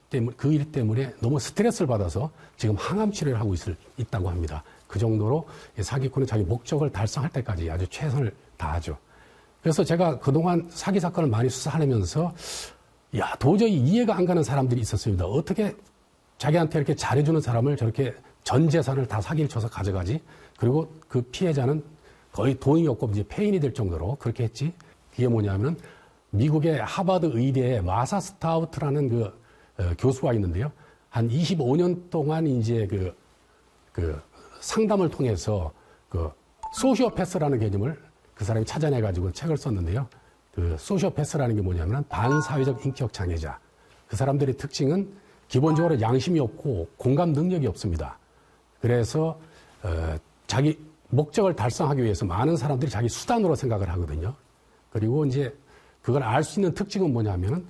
때문에, 그 일 때문에 너무 스트레스를 받아서 지금 항암 치료를 하고 있다고 합니다. 그 정도로 사기꾼은 자기 목적을 달성할 때까지 아주 최선을 다하죠. 그래서 제가 그동안 사기 사건을 많이 수사하면서 도저히 이해가 안 가는 사람들이 있었습니다. 어떻게 자기한테 이렇게 잘해주는 사람을 저렇게 전 재산을 다 사기를 쳐서 가져가지? 그리고 그 피해자는 거의 돈이 없고 이제 폐인이 될 정도로 그렇게 했지? 그게 뭐냐면 미국의 하버드 의대에 마사 스타우트라는 그 교수가 있는데요. 한 25년 동안 이제 그 상담을 통해서 그 소시오패스라는 개념을 그 사람이 찾아내가지고 책을 썼는데요. 그 소시오패스라는 게 뭐냐면 반사회적 인격 장애자. 그 사람들의 특징은 기본적으로 양심이 없고 공감 능력이 없습니다. 그래서 자기 목적을 달성하기 위해서 많은 사람들이 자기 수단으로 생각을 하거든요. 그리고 이제 그걸 알 수 있는 특징은 뭐냐면은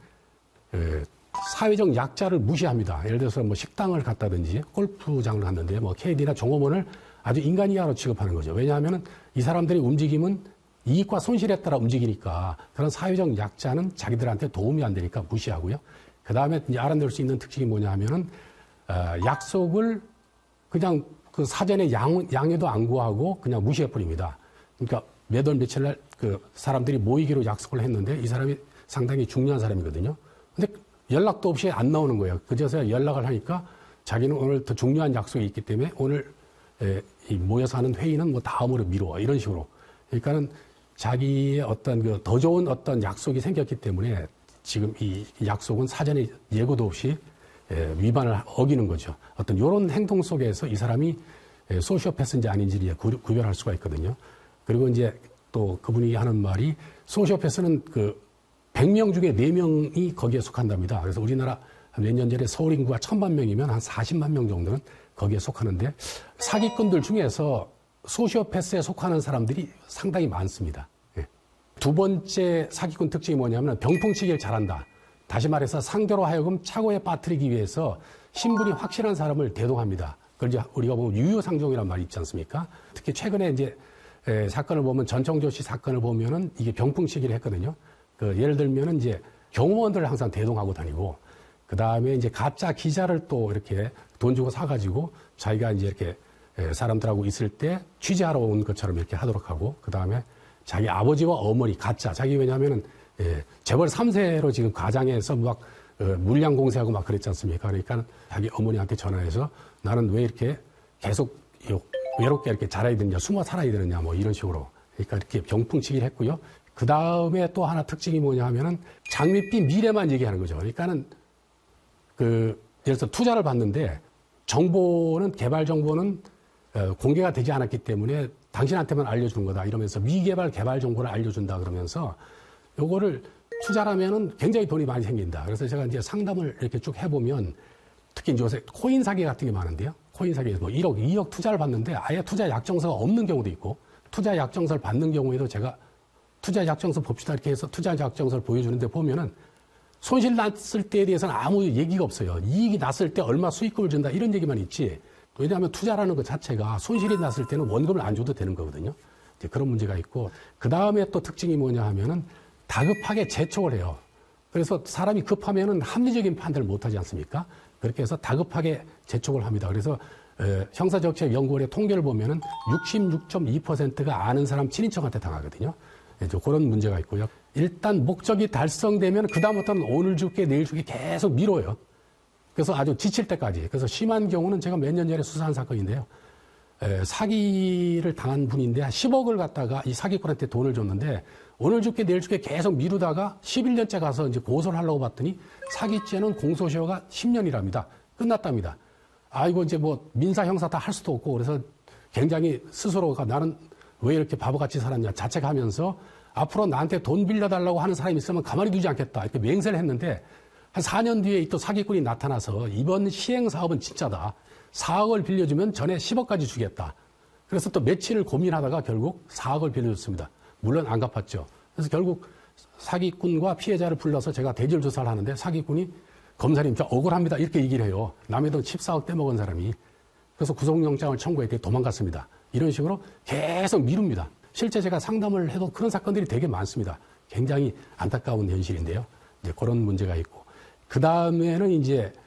사회적 약자를 무시합니다. 예를 들어서 뭐 식당을 갔다든지 골프장을 갔는데 뭐 KD나 종업원을 아주 인간 이하로 취급하는 거죠. 왜냐하면은 이 사람들의 움직임은 이익과 손실에 따라 움직이니까 그런 사회적 약자는 자기들한테 도움이 안 되니까 무시하고요. 그 다음에 알아낼 수 있는 특징이 뭐냐 하면은 약속을 그냥 그 사전에 양해도 안 구하고 그냥 무시해버립니다. 그러니까 몇 월 며칠 날 그 사람들이 모이기로 약속을 했는데 이 사람이 상당히 중요한 사람이거든요. 근데 연락도 없이 안 나오는 거예요. 그제서야 연락을 하니까 자기는 오늘 더 중요한 약속이 있기 때문에 오늘 모여서 하는 회의는 뭐 다음으로 미뤄. 이런 식으로. 그러니까는 자기의 어떤 그 더 좋은 어떤 약속이 생겼기 때문에 지금 이 약속은 사전에 예고도 없이 위반을 어기는 거죠. 어떤 이런 행동 속에서 이 사람이 소시오패스인지 아닌지 구별할 수가 있거든요. 그리고 이제 또 그분이 하는 말이 소시오패스는 그 100명 중에 4명이 거기에 속한답니다. 그래서 우리나라 몇 년 전에 서울 인구가 1000만 명이면 한 40만 명 정도는 거기에 속하는데 사기꾼들 중에서 소시오패스에 속하는 사람들이 상당히 많습니다. 두 번째 사기꾼 특징이 뭐냐면 병풍치기를 잘한다. 다시 말해서 상대로 하여금 착오에 빠뜨리기 위해서 신분이 확실한 사람을 대동합니다. 그걸 이제 우리가 보면 유유상종이라는 말이 있지 않습니까? 특히 최근에 이제 사건을 보면 전청조 씨 사건을 보면은 이게 병풍치기를 했거든요. 그 예를 들면은 이제 경호원들을 항상 대동하고 다니고 그 다음에 이제 가짜 기자를 또 이렇게 돈 주고 사가지고 자기가 이제 이렇게 사람들하고 있을 때 취재하러 온 것처럼 이렇게 하도록 하고 그 다음에 자기 아버지와 어머니 가짜 자기 왜냐하면은 재벌 3세로 지금 가장해서 막 물량 공세하고 막 그랬지 않습니까? 그러니까 자기 어머니한테 전화해서 나는 왜 이렇게 계속 외롭게 이렇게 자라야 되느냐, 숨어 살아야 되느냐, 뭐 이런 식으로. 그러니까 이렇게 병풍치기를 했고요. 그 다음에 또 하나 특징이 뭐냐 하면은 장밋빛 미래만 얘기하는 거죠. 그러니까는 예를 들어서 투자를 받는데 정보는, 개발 정보는 공개가 되지 않았기 때문에 당신한테만 알려주는 거다 이러면서 미개발 개발 정보를 알려준다 그러면서 요거를 투자라면은 굉장히 돈이 많이 생긴다. 그래서 제가 이제 상담을 이렇게 쭉 해보면 특히 이제 요새 코인 사기 같은 게 많은데요. 코인 사기에서 뭐 1억, 2억 투자를 받는데 아예 투자 약정서가 없는 경우도 있고 투자 약정서를 받는 경우에도 제가 투자 약정서 봅시다 이렇게 해서 투자 약정서를 보여주는데 보면은 손실 났을 때에 대해서는 아무 얘기가 없어요. 이익이 났을 때 얼마 수익금을 준다 이런 얘기만 있지. 왜냐하면 투자라는 것 자체가 손실이 났을 때는 원금을 안 줘도 되는 거거든요. 이제 그런 문제가 있고 그 다음에 또 특징이 뭐냐 하면은 다급하게 재촉을 해요. 그래서 사람이 급하면은 합리적인 판단을 못 하지 않습니까? 그렇게 해서 다급하게 재촉을 합니다. 그래서 형사정책연구원의 통계를 보면은 66.2%가 아는 사람 친인척한테 당하거든요. 그런 문제가 있고요. 일단 목적이 달성되면 그다음부터는 오늘 줄게 내일 줄게 계속 미뤄요. 그래서 아주 지칠 때까지. 그래서 심한 경우는 제가 몇 년 전에 수사한 사건인데요. 사기를 당한 분인데 한 10억을 갖다가 이 사기꾼한테 돈을 줬는데 오늘 줄게 내일 줄게 계속 미루다가 11년째 가서 이제 고소를 하려고 봤더니 사기죄는 공소시효가 10년이랍니다. 끝났답니다. 이거 이제 뭐 민사 형사 다 할 수도 없고 그래서 굉장히 스스로가 나는 왜 이렇게 바보같이 살았냐 자책하면서 앞으로 나한테 돈 빌려달라고 하는 사람이 있으면 가만히 두지 않겠다 이렇게 맹세를 했는데 한 4년 뒤에 또 사기꾼이 나타나서 이번 시행사업은 진짜다. 4억을 빌려주면 전에 10억까지 주겠다. 그래서 또 며칠을 고민하다가 결국 4억을 빌려줬습니다. 물론 안 갚았죠. 그래서 결국 사기꾼과 피해자를 불러서 제가 대질 조사를 하는데 사기꾼이 검사님 저 억울합니다 이렇게 얘기를 해요. 남의 돈 14억 떼먹은 사람이. 그래서 구속영장을 청구했더니 도망갔습니다. 이런 식으로 계속 미룹니다. 실제 제가 상담을 해도 그런 사건들이 되게 많습니다. 굉장히 안타까운 현실인데요. 이제 그런 문제가 있고. 그 다음에는 이제